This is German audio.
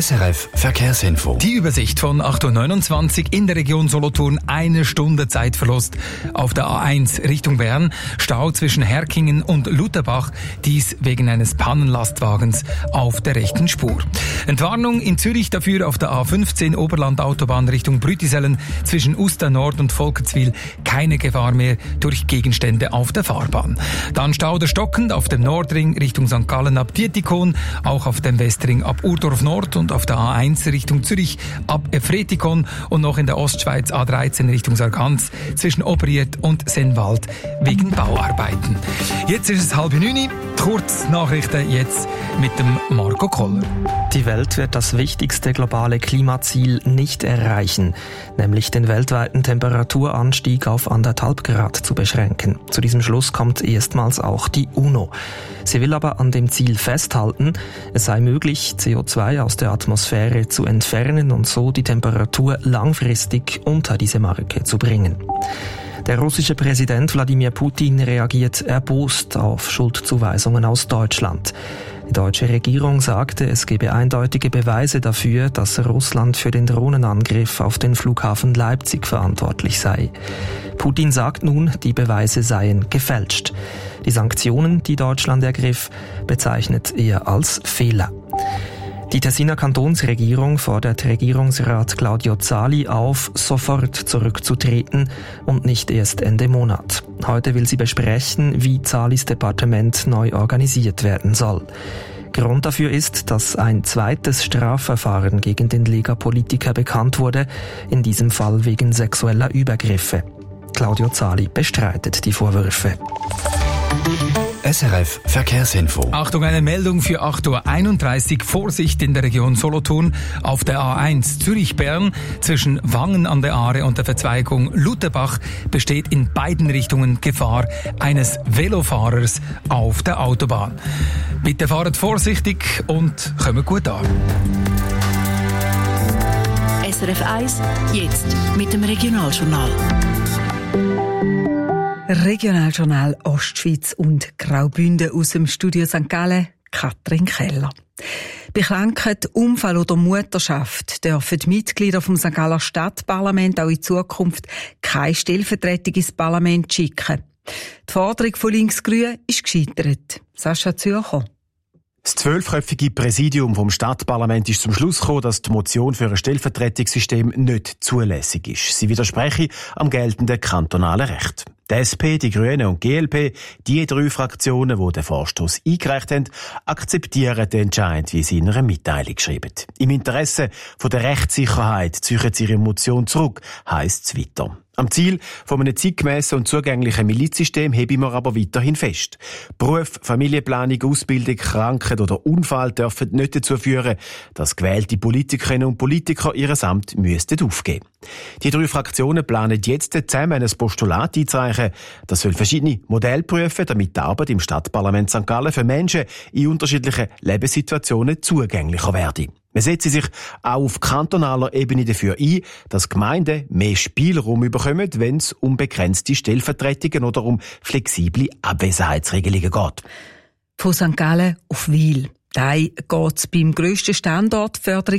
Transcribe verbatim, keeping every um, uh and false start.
S R F Verkehrsinfo. Die Übersicht von acht Uhr neunundzwanzig in der Region Solothurn. Eine Stunde Zeitverlust auf der A eins Richtung Bern. Stau zwischen Herkingen und Lutherbach. Dies wegen eines Pannenlastwagens auf der rechten Spur. Entwarnung in Zürich dafür auf der A fünfzehn Oberlandautobahn Richtung Brütisellen. Zwischen Uster Nord und Volkertswil keine Gefahr mehr durch Gegenstände auf der Fahrbahn. Dann Stau der stockend auf dem Nordring Richtung Sankt Gallen ab Dietikon. Auch auf dem Westring ab Urdorf Nord und auf der A eins Richtung Zürich ab Efretikon und noch in der Ostschweiz A dreizehn Richtung Sargans zwischen Obriet und Sennwald wegen Bauarbeiten. Jetzt ist es halb neun. Kurznachrichten jetzt mit dem Marco Koller. Die Welt wird das wichtigste globale Klimaziel nicht erreichen, nämlich den weltweiten Temperaturanstieg auf anderthalb Grad zu beschränken. Zu diesem Schluss kommt erstmals auch die UNO. Sie will aber an dem Ziel festhalten, es sei möglich, C O zwei aus der Atmosphäre zu entfernen und so die Temperatur langfristig unter diese Marke zu bringen. Der russische Präsident Wladimir Putin reagiert erbost auf Schuldzuweisungen aus Deutschland. Die deutsche Regierung sagte, es gebe eindeutige Beweise dafür, dass Russland für den Drohnenangriff auf den Flughafen Leipzig verantwortlich sei. Putin sagt nun, die Beweise seien gefälscht. Die Sanktionen, die Deutschland ergriff, bezeichnet er als Fehler. Die Tessiner Kantonsregierung fordert Regierungsrat Claudio Zali auf, sofort zurückzutreten und nicht erst Ende Monat. Heute will sie besprechen, wie Zalis Departement neu organisiert werden soll. Grund dafür ist, dass ein zweites Strafverfahren gegen den Lega-Politiker bekannt wurde, in diesem Fall wegen sexueller Übergriffe. Claudio Zali bestreitet die Vorwürfe. S R F Verkehrsinfo. Achtung, eine Meldung für acht Uhr einunddreißig. Vorsicht in der Region Solothurn auf der A eins Zürich-Bern. Zwischen Wangen an der Aare und der Verzweigung Lutherbach besteht in beiden Richtungen Gefahr eines Velofahrers auf der Autobahn. Bitte fahrt vorsichtig und kommt gut an. S R F eins, jetzt mit dem Regionaljournal. Regionaljournal Ostschweiz und Graubünden aus dem Studio Sankt Gallen, Katrin Keller. Bei Krankheit, Unfall oder Mutterschaft dürfen die Mitglieder vom Sankt Galler Stadtparlament auch in Zukunft keine Stellvertretung ins Parlament schicken. Die Forderung von Linksgrün ist gescheitert. Sascha Zürcher. Das zwölfköpfige Präsidium vom Stadtparlament ist zum Schluss gekommen, dass die Motion für ein Stellvertretungssystem nicht zulässig ist. Sie widerspreche am geltenden kantonalen Recht. Die S P, die Grünen und die G L P, die drei Fraktionen, die den Vorstoss eingereicht haben, akzeptieren den Entscheid, wie sie in einer Mitteilung schreiben. Im Interesse von der Rechtssicherheit ziehen sie ihre Motion zurück, heisst es weiter. Am Ziel von einem zeitgemässen und zugänglichen Milizsystem heben wir aber weiterhin fest. Beruf, Familienplanung, Ausbildung, Krankheit oder Unfall dürfen nicht dazu führen, dass gewählte Politikerinnen und Politiker ihr Amt müssten aufgeben. Die drei Fraktionen planen jetzt zusammen ein Postulat einzureichen. Das soll verschiedene Modelle prüfen, damit die Arbeit im Stadtparlament Sankt Gallen für Menschen in unterschiedlichen Lebenssituationen zugänglicher werde. Man setzt sich auch auf kantonaler Ebene dafür ein, dass Gemeinden mehr Spielraum bekommen, wenn es um begrenzte Stellvertretungen oder um flexible Abwesenheitsregelungen geht. Von Sankt Gallen auf Wil. Da geht es beim grössten Standortförderung